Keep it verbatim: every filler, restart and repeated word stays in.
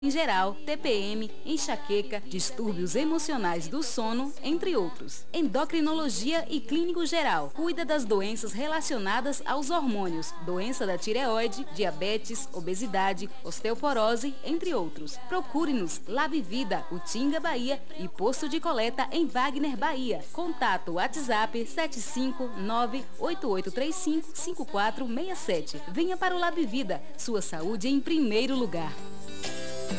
em geral, T P M, enxaqueca, distúrbios emocionais do sono, entre outros. Endocrinologia e clínico geral. Cuida das doenças relacionadas aos hormônios, doença da tireoide, diabetes, obesidade, osteoporose, entre outros. Procure-nos Lab Vida, Utinga, Bahia e Posto de Coleta em Wagner, Bahia. Contato WhatsApp sete cinco nove oito oito três cinco cinco quatro seis sete. Venha para o Lab Vida, sua saúde em primeiro lugar.